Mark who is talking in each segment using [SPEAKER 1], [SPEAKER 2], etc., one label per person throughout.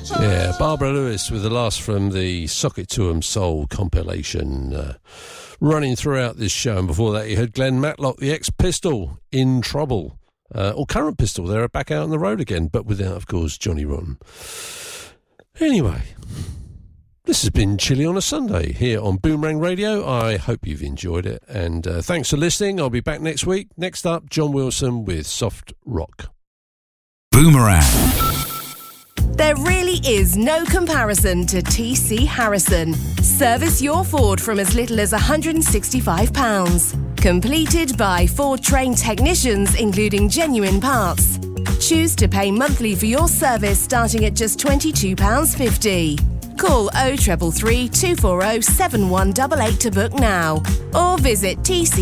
[SPEAKER 1] Yeah, Barbara Lewis with the last from the Sock It To 'Em Soul compilation running throughout this show. And before that you heard Glenn Matlock, the ex-Pistol, In Trouble. Or current Pistol, they're back out on the road again, but without, of course, Johnny Rotten. Anyway, this has been Chilly on a Sunday here on Boomerang Radio. I hope you've enjoyed it, and thanks for listening. I'll be back next week. Next up, John Wilson with Soft Rock.
[SPEAKER 2] Boomerang.
[SPEAKER 3] There really is no comparison to TC Harrison. Service your Ford from as little as £165. Completed by Ford trained technicians, including genuine parts. Choose to pay monthly for your service starting at just £22.50. Call 0333 240 7188 to book now, or visit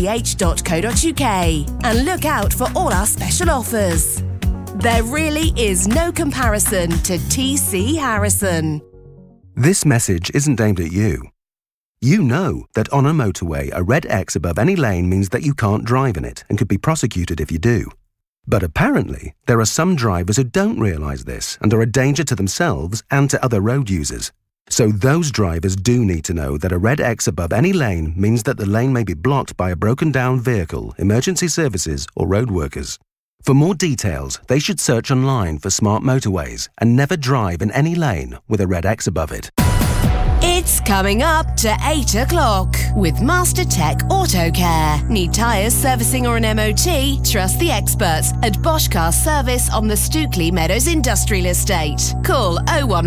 [SPEAKER 3] tch.co.uk and look out for all our special offers. There really is no comparison to TC Harrison.
[SPEAKER 4] This message isn't aimed at you. You know that on a motorway, a red X above any lane means that you can't drive in it and could be prosecuted if you do. But apparently, there are some drivers who don't realise this and are a danger to themselves and to other road users. So those drivers do need to know that a red X above any lane means that the lane may be blocked by a broken down vehicle, emergency services or road workers. For more details, they should search online for smart motorways and never drive in any lane with a red X above it.
[SPEAKER 3] It's coming up to 8 o'clock with Master Tech Auto Care. Need tyres, servicing or an MOT? Trust the experts at Bosch Car Service on the Stookley Meadows Industrial Estate. Call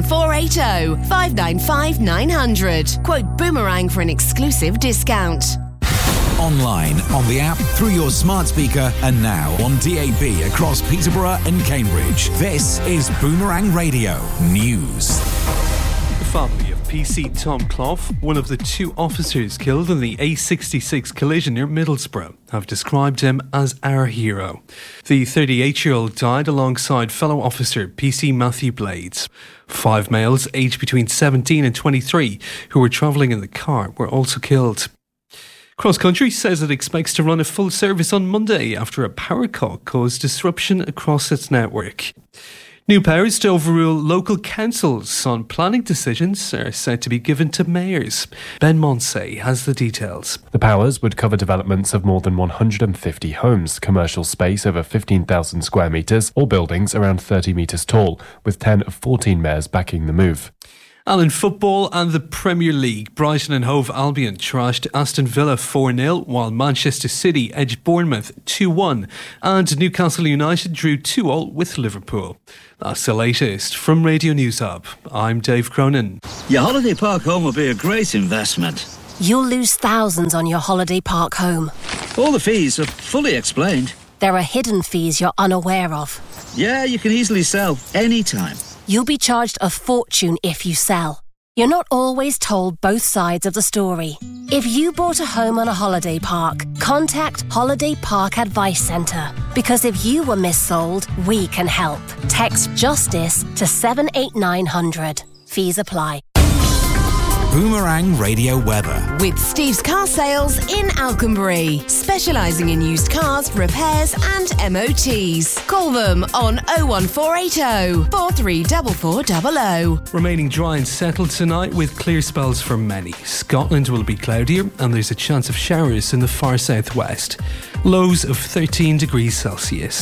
[SPEAKER 3] 01480 595 900. Quote Boomerang for an exclusive discount.
[SPEAKER 2] Online, on the app, through your smart speaker, and now on DAB across Peterborough and Cambridge. This is Boomerang Radio News.
[SPEAKER 5] The family of PC Tom Clough, one of the two officers killed in the A66 collision near Middlesbrough, have described him as our hero. The 38-year-old died alongside fellow officer PC Matthew Blades. 5 males aged between 17 and 23 who were travelling in the car were also killed. Cross Country says it expects to run a full service on Monday after a power cut caused disruption across its network. New powers to overrule local councils on planning decisions are set to be given to mayors. Ben Monsey has the details.
[SPEAKER 6] The powers would cover developments of more than 150 homes, commercial space over 15,000 square metres, or buildings around 30 metres tall, with 10 of 14 mayors backing the move.
[SPEAKER 5] And in football and the Premier League, Brighton and Hove Albion trashed Aston Villa 4-0, while Manchester City edged Bournemouth 2-1, and Newcastle United drew 2-2 with Liverpool. That's the latest from Radio News Hub. I'm Dave Cronin.
[SPEAKER 7] Your holiday park home will be a great investment.
[SPEAKER 8] You'll lose thousands on your holiday park home.
[SPEAKER 7] All the fees are fully explained.
[SPEAKER 8] There are hidden fees you're unaware of.
[SPEAKER 7] Yeah, you can easily sell anytime.
[SPEAKER 8] You'll be charged a fortune if you sell. You're not always told both sides of the story. If you bought a home on a holiday park, contact Holiday Park Advice Centre. Because if you were missold, we can help. Text JUSTICE to 78900. Fees apply.
[SPEAKER 2] Boomerang Radio weather.
[SPEAKER 3] With Steve's Car Sales in Alconbury, specialising in used cars, repairs and MOTs. Call them on 01480 434400.
[SPEAKER 5] Remaining dry and settled tonight with clear spells for many. Scotland will be cloudier and there's a chance of showers in the far southwest. Lows of 13 degrees Celsius.